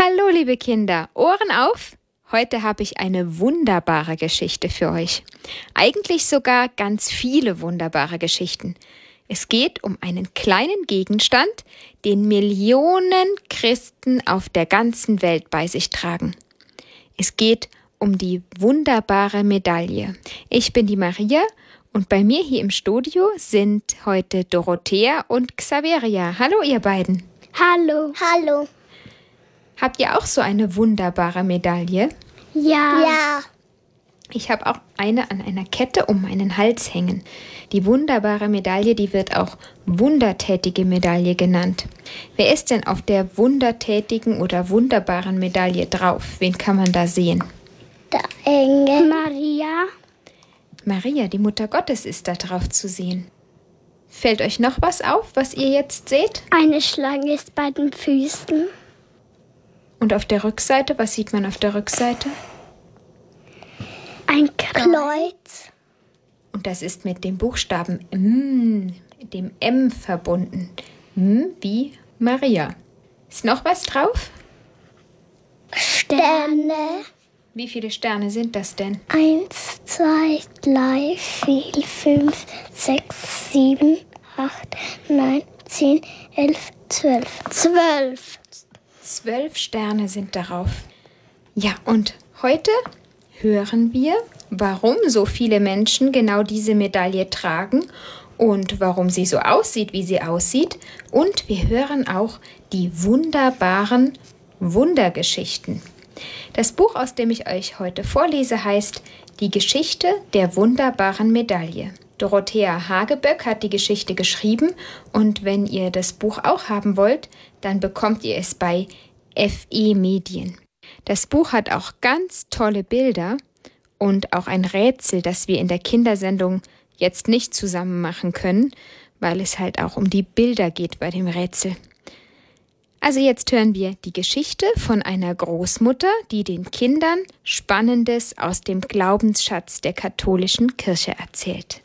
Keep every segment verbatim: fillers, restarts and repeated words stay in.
Hallo liebe Kinder, Ohren auf! Heute habe ich eine wunderbare Geschichte für euch. Eigentlich sogar ganz viele wunderbare Geschichten. Es geht um einen kleinen Gegenstand, den Millionen Christen auf der ganzen Welt bei sich tragen. Es geht um die wunderbare Medaille. Ich bin die Maria und bei mir hier im Studio sind heute Dorothea und Xaveria. Hallo ihr beiden. Hallo. Hallo. Habt ihr auch so eine wunderbare Medaille? Ja. Ja. Ich habe auch eine an einer Kette um meinen Hals hängen. Die wunderbare Medaille, die wird auch wundertätige Medaille genannt. Wer ist denn auf der wundertätigen oder wunderbaren Medaille drauf? Wen kann man da sehen? Der Engel. Maria. Maria, die Mutter Gottes, ist da drauf zu sehen. Fällt euch noch was auf, was ihr jetzt seht? Eine Schlange ist bei den Füßen. Und auf der Rückseite, was sieht man auf der Rückseite? Ein Kreuz. Kreuz. Und das ist mit dem Buchstaben M, dem M verbunden. M wie Maria. Ist noch was drauf? Sterne. Wie viele Sterne sind das denn? Eins, zwei, drei, vier, fünf, sechs, sieben, acht, neun, zehn, elf, zwölf. Zwölf. Zwölf Sterne sind darauf. Ja, und heute hören wir, warum so viele Menschen genau diese Medaille tragen und warum sie so aussieht, wie sie aussieht. Und wir hören auch die wunderbaren Wundergeschichten. Das Buch, aus dem ich euch heute vorlese, heißt Die Geschichte der wunderbaren Medaille. Dorothea Hageböck hat die Geschichte geschrieben und wenn ihr das Buch auch haben wollt, dann bekommt ihr es bei F E Medien. Das Buch hat auch ganz tolle Bilder und auch ein Rätsel, das wir in der Kindersendung jetzt nicht zusammen machen können, weil es halt auch um die Bilder geht bei dem Rätsel. Also jetzt hören wir die Geschichte von einer Großmutter, die den Kindern Spannendes aus dem Glaubensschatz der katholischen Kirche erzählt.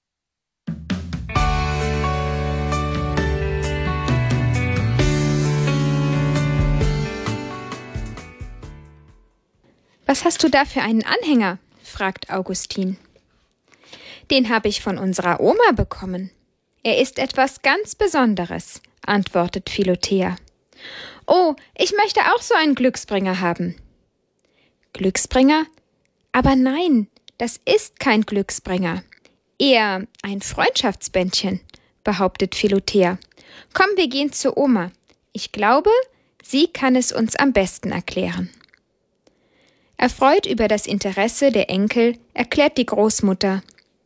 Was hast du da für einen Anhänger? Fragt Augustin. Den habe ich von unserer Oma bekommen. Er ist etwas ganz Besonderes, antwortet Philothea. Oh, ich möchte auch so einen Glücksbringer haben. Glücksbringer? Aber nein, das ist kein Glücksbringer. Eher ein Freundschaftsbändchen, behauptet Philothea. Komm, wir gehen zu Oma. Ich glaube, sie kann es uns am besten erklären. Erfreut über das Interesse der Enkel erklärt die Großmutter: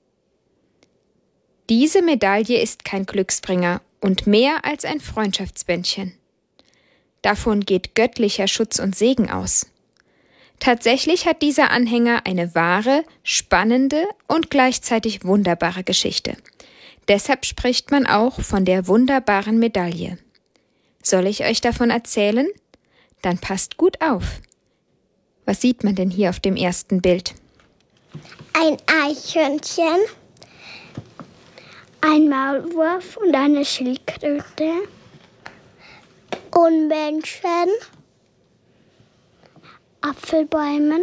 Diese Medaille ist kein Glücksbringer und mehr als ein Freundschaftsbändchen. Davon geht göttlicher Schutz und Segen aus. Tatsächlich hat dieser Anhänger eine wahre, spannende und gleichzeitig wunderbare Geschichte. Deshalb spricht man auch von der wunderbaren Medaille. Soll ich euch davon erzählen? Dann passt gut auf. Was sieht man denn hier auf dem ersten Bild? Ein Eichhörnchen. Ein Maulwurf und eine Schildkröte. Und Menschen. Apfelbäumen.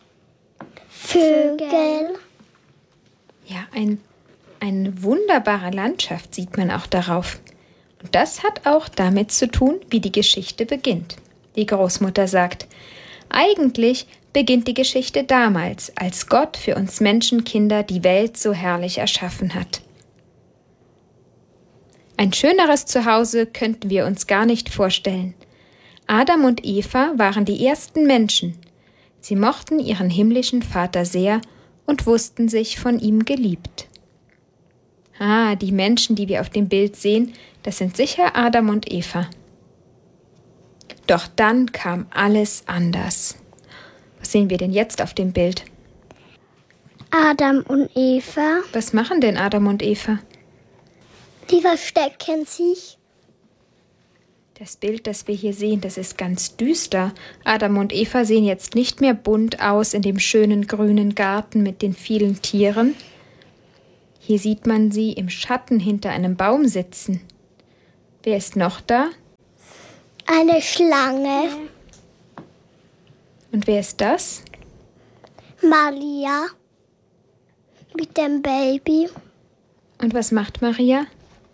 Vögel. Ja, ein, eine wunderbare Landschaft sieht man auch darauf. Und das hat auch damit zu tun, wie die Geschichte beginnt. Die Großmutter sagt: Eigentlich beginnt die Geschichte damals, als Gott für uns Menschenkinder die Welt so herrlich erschaffen hat. Ein schöneres Zuhause könnten wir uns gar nicht vorstellen. Adam und Eva waren die ersten Menschen. Sie mochten ihren himmlischen Vater sehr und wussten sich von ihm geliebt. Ah, die Menschen, die wir auf dem Bild sehen, das sind sicher Adam und Eva. Doch dann kam alles anders. Was sehen wir denn jetzt auf dem Bild? Adam und Eva. Was machen denn Adam und Eva? Die verstecken sich. Das Bild, das wir hier sehen, das ist ganz düster. Adam und Eva sehen jetzt nicht mehr bunt aus in dem schönen grünen Garten mit den vielen Tieren. Hier sieht man sie im Schatten hinter einem Baum sitzen. Wer ist noch da? Eine Schlange. Und wer ist das? Maria mit dem Baby. Und was macht Maria?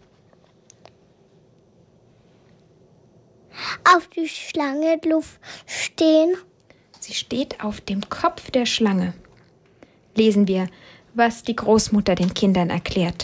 Auf die Schlange Luft stehen. Sie steht auf dem Kopf der Schlange. Lesen wir, was die Großmutter den Kindern erklärt.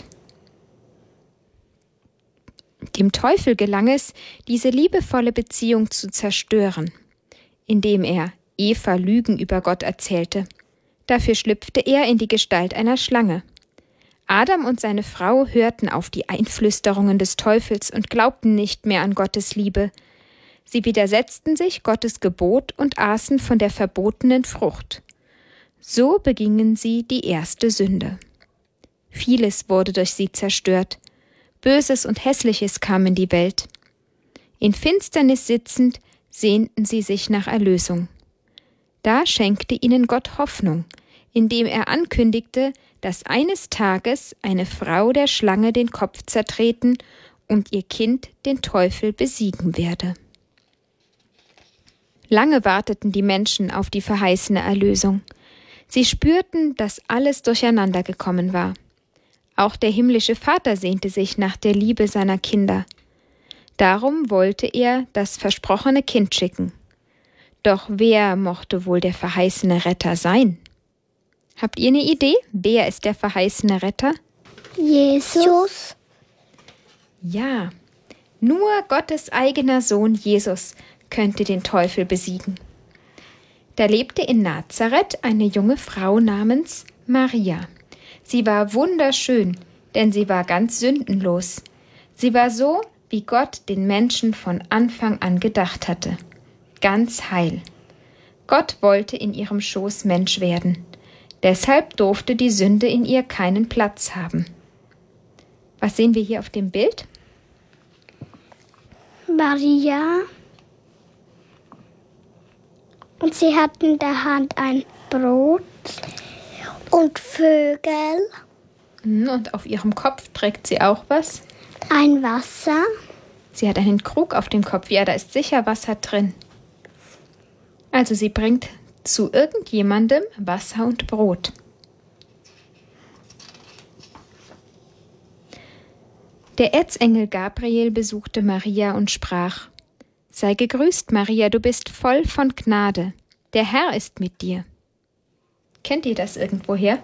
Dem Teufel gelang es, diese liebevolle Beziehung zu zerstören, indem er Eva Lügen über Gott erzählte. Dafür schlüpfte er in die Gestalt einer Schlange. Adam und seine Frau hörten auf die Einflüsterungen des Teufels und glaubten nicht mehr an Gottes Liebe. Sie widersetzten sich Gottes Gebot und aßen von der verbotenen Frucht. So begingen sie die erste Sünde. Vieles wurde durch sie zerstört. Böses und Hässliches kam in die Welt. In Finsternis sitzend sehnten sie sich nach Erlösung. Da schenkte ihnen Gott Hoffnung, indem er ankündigte, dass eines Tages eine Frau der Schlange den Kopf zertreten und ihr Kind den Teufel besiegen werde. Lange warteten die Menschen auf die verheißene Erlösung. Sie spürten, dass alles durcheinander gekommen war. Auch der himmlische Vater sehnte sich nach der Liebe seiner Kinder. Darum wollte er das versprochene Kind schicken. Doch wer mochte wohl der verheißene Retter sein? Habt ihr eine Idee? Wer ist der verheißene Retter? Jesus. Ja, nur Gottes eigener Sohn Jesus könnte den Teufel besiegen. Da lebte in Nazareth eine junge Frau namens Maria. Sie war wunderschön, denn sie war ganz sündenlos. Sie war so, wie Gott den Menschen von Anfang an gedacht hatte. Ganz heil. Gott wollte in ihrem Schoß Mensch werden. Deshalb durfte die Sünde in ihr keinen Platz haben. Was sehen wir hier auf dem Bild? Maria. Und sie hat in der Hand ein Brot Und Vögel. Und auf ihrem Kopf trägt sie auch was. ein Wasser. Sie hat einen Krug auf dem Kopf. Ja, da ist sicher Wasser drin. Also sie bringt zu irgendjemandem Wasser und Brot. Der Erzengel Gabriel besuchte Maria und sprach: Sei gegrüßt, Maria, du bist voll von Gnade. Der Herr ist mit dir. Kennt ihr das irgendwoher?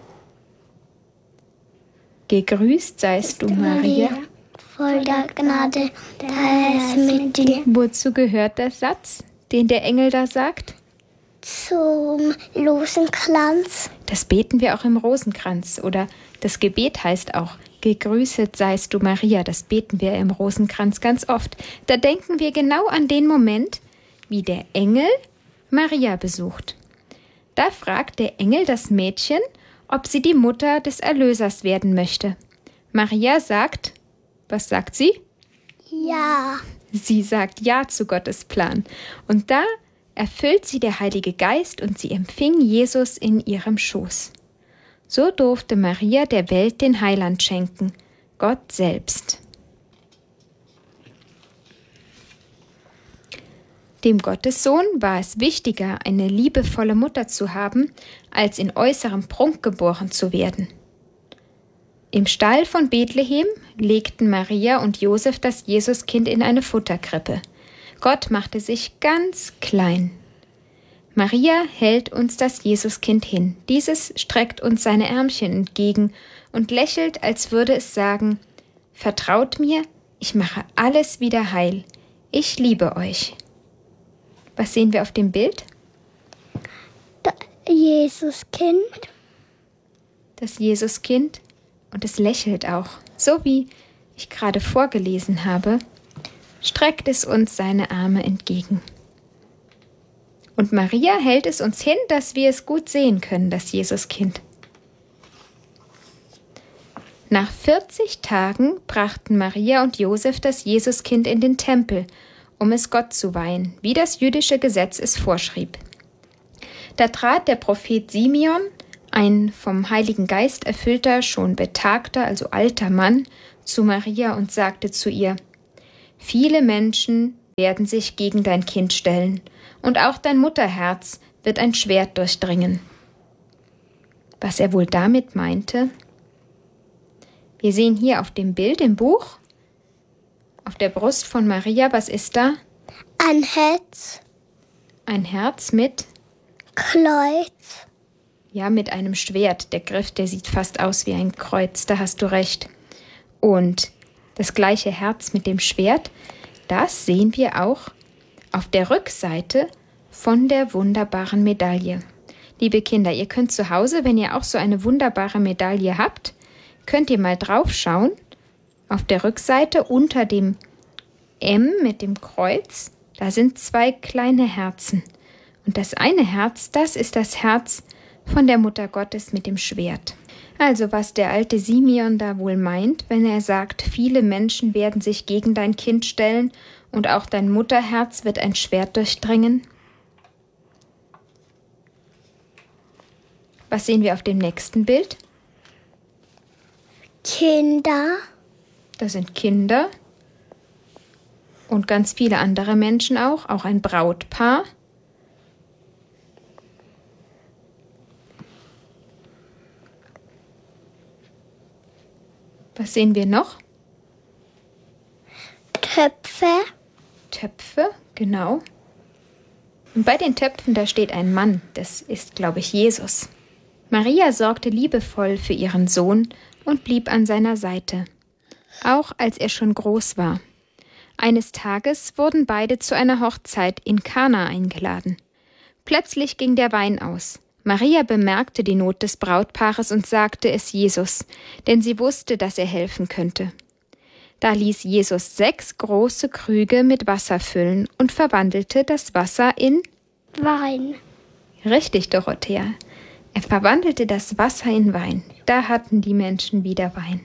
Gegrüßt seist du, Maria. Voll der Gnade, der Herr ist mit dir. Wozu gehört der Satz, den der Engel da sagt? Zum Rosenkranz. Das beten wir auch im Rosenkranz. Oder das Gebet heißt auch: Gegrüßet seist du, Maria. Das beten wir im Rosenkranz ganz oft. Da denken wir genau an den Moment, wie der Engel Maria besucht. Da fragt der Engel das Mädchen, ob sie die Mutter des Erlösers werden möchte. Maria sagt, was sagt sie? Ja. Sie sagt Ja zu Gottes Plan. Und da erfüllt sie der Heilige Geist und sie empfing Jesus in ihrem Schoß. So durfte Maria der Welt den Heiland schenken, Gott selbst. Dem Gottessohn war es wichtiger, eine liebevolle Mutter zu haben, als in äußerem Prunk geboren zu werden. Im Stall von Bethlehem legten Maria und Josef das Jesuskind in eine Futterkrippe. Gott machte sich ganz klein. Maria hält uns das Jesuskind hin. Dieses streckt uns seine Ärmchen entgegen und lächelt, als würde es sagen: Vertraut mir, ich mache alles wieder heil. Ich liebe euch. Was sehen wir auf dem Bild? Das Jesuskind. Das Jesuskind. Und es lächelt auch. So wie ich gerade vorgelesen habe, streckt es uns seine Arme entgegen. Und Maria hält es uns hin, dass wir es gut sehen können, das Jesuskind. Nach vierzig Tagen brachten Maria und Josef das Jesuskind in den Tempel, um es Gott zu weihen, wie das jüdische Gesetz es vorschrieb. Da trat der Prophet Simeon, ein vom Heiligen Geist erfüllter, schon betagter, also alter Mann, zu Maria und sagte zu ihr: Viele Menschen werden sich gegen dein Kind stellen, und auch dein Mutterherz wird ein Schwert durchdringen. Was er wohl damit meinte? Wir sehen hier auf dem Bild im Buch, auf der Brust von Maria, was ist da? Ein Herz. Ein Herz mit? Kreuz. Ja, mit einem Schwert. Der Griff, der sieht fast aus wie ein Kreuz, da hast du recht. Und das gleiche Herz mit dem Schwert, das sehen wir auch auf der Rückseite von der wunderbaren Medaille. Liebe Kinder, ihr könnt zu Hause, wenn ihr auch so eine wunderbare Medaille habt, könnt ihr mal drauf schauen. Auf der Rückseite unter dem M mit dem Kreuz, da sind zwei kleine Herzen. Und das eine Herz, das ist das Herz von der Mutter Gottes mit dem Schwert. Also was der alte Simeon da wohl meint, wenn er sagt, viele Menschen werden sich gegen dein Kind stellen und auch dein Mutterherz wird ein Schwert durchdringen. Was sehen wir auf dem nächsten Bild? Kinder. Das sind Kinder und ganz viele andere Menschen auch, auch ein Brautpaar. Was sehen wir noch? Töpfe. Töpfe, genau. Und bei den Töpfen, da steht ein Mann, das ist, glaube ich, Jesus. Maria sorgte liebevoll für ihren Sohn und blieb an seiner Seite, auch als er schon groß war. Eines Tages wurden beide zu einer Hochzeit in Kana eingeladen. Plötzlich ging der Wein aus. Maria bemerkte die Not des Brautpaares und sagte es Jesus, denn sie wusste, dass er helfen könnte. Da ließ Jesus sechs große Krüge mit Wasser füllen und verwandelte das Wasser in Wein. Richtig, Dorothea. Er verwandelte das Wasser in Wein. Da hatten die Menschen wieder Wein.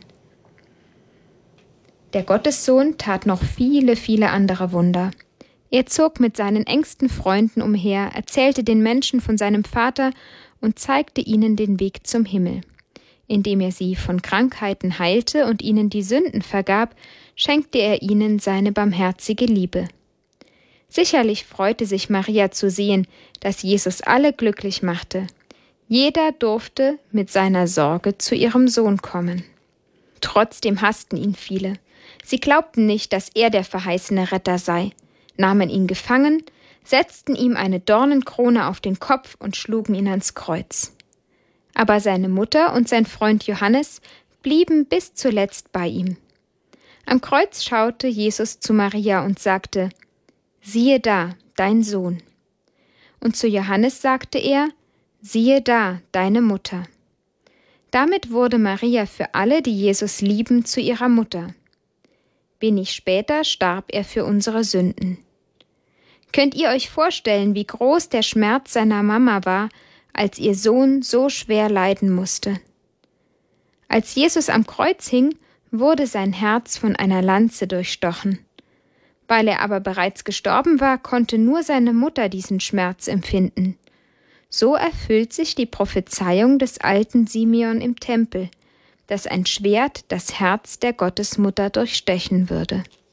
Der Gottessohn tat noch viele, viele andere Wunder. Er zog mit seinen engsten Freunden umher, erzählte den Menschen von seinem Vater und zeigte ihnen den Weg zum Himmel. Indem er sie von Krankheiten heilte und ihnen die Sünden vergab, schenkte er ihnen seine barmherzige Liebe. Sicherlich freute sich Maria zu sehen, dass Jesus alle glücklich machte. Jeder durfte mit seiner Sorge zu ihrem Sohn kommen. Trotzdem hassten ihn viele. Sie glaubten nicht, dass er der verheißene Retter sei, nahmen ihn gefangen, setzten ihm eine Dornenkrone auf den Kopf und schlugen ihn ans Kreuz. Aber seine Mutter und sein Freund Johannes blieben bis zuletzt bei ihm. Am Kreuz schaute Jesus zu Maria und sagte, »Siehe da, dein Sohn.« Und zu Johannes sagte er, »Siehe da, deine Mutter.« Damit wurde Maria für alle, die Jesus lieben, zu ihrer Mutter. Wenig später starb er für unsere Sünden. Könnt ihr euch vorstellen, wie groß der Schmerz seiner Mama war, als ihr Sohn so schwer leiden musste? Als Jesus am Kreuz hing, wurde sein Herz von einer Lanze durchstochen. Weil er aber bereits gestorben war, konnte nur seine Mutter diesen Schmerz empfinden. So erfüllt sich die Prophezeiung des alten Simeon im Tempel, dass ein Schwert das Herz der Gottesmutter durchstechen würde.